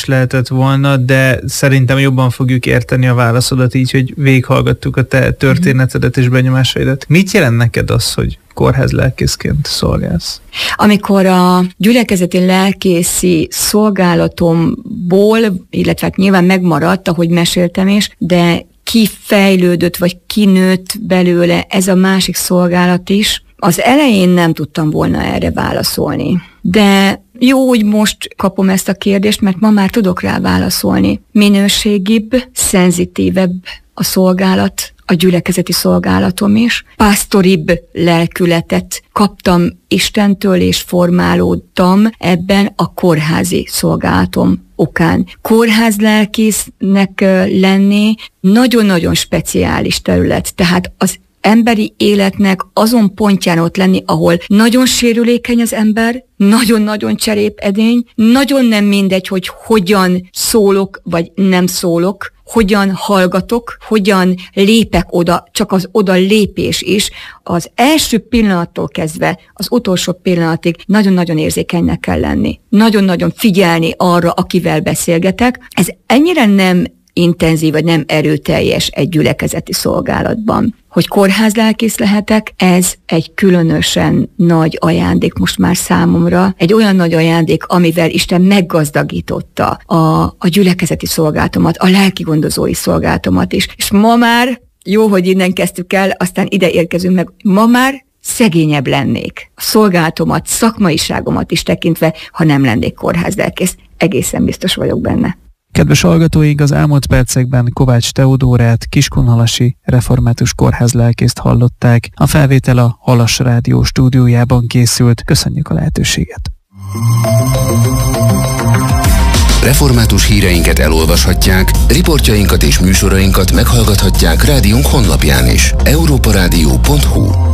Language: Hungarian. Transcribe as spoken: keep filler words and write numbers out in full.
lehetett volna, de szerintem jobban fogjuk érteni a válaszodat így, hogy végighallgattuk a te történetedet és benyomásaidat. Mit jelent neked az, hogy kórházlelkészként szolgálsz? Amikor a gyülekezeti lelkészi szolgálatomból, illetve hát nyilván megmaradt, ahogy meséltem is, de kifejlődött, vagy kinőtt belőle ez a másik szolgálat is, az elején nem tudtam volna erre válaszolni. De jó, hogy most kapom ezt a kérdést, mert ma már tudok rá válaszolni. Minőségibb, szenzitívebb a szolgálat, a gyülekezeti szolgálatom is. Pásztoribb lelkületet kaptam Istentől, és formálódtam ebben a kórházi szolgálatom okán. Kórházlelkésznek lenni nagyon-nagyon speciális terület, tehát az emberi életnek azon pontján ott lenni, ahol nagyon sérülékeny az ember, nagyon-nagyon cserépedény, nagyon nem mindegy, hogy hogyan szólok, vagy nem szólok, hogyan hallgatok, hogyan lépek oda, csak az oda lépés is, az első pillanattól kezdve az utolsó pillanatig nagyon-nagyon érzékenynek kell lenni. Nagyon-nagyon figyelni arra, akivel beszélgetek. Ez ennyire nem intenzív, vagy nem erőteljes egy gyülekezeti szolgálatban. Hogy kórházlelkész lehetek, ez egy különösen nagy ajándék most már számomra. Egy olyan nagy ajándék, amivel Isten meggazdagította a, a gyülekezeti szolgálatomat, a lelkigondozói szolgálatomat is. És ma már, jó, hogy innen kezdtük el, aztán ide érkezünk meg, ma már szegényebb lennék. A szolgálatomat, szakmaiságomat is tekintve, ha nem lennék kórházlelkész. Egészen biztos vagyok benne. Kedves hallgatóink, az elmúlt percekben Kovács Teodórát, Kiskunhalasi református kórházlelkészt hallották. A felvétel a Halas Rádió stúdiójában készült. Köszönjük a lehetőséget! Református híreinket elolvashatják, riportjainkat és műsorainkat meghallgathatják rádiónk honlapján is. európa rádió pont hu